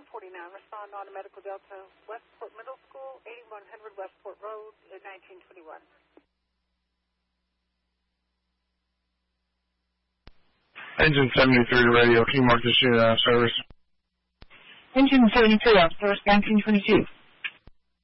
1049, respond on Medical Delta, Westport Middle School, 8100 Westport Road, 1921. Engine 73 to radio. Can you mark this unit out of service? Engine 73 out of service, 1922.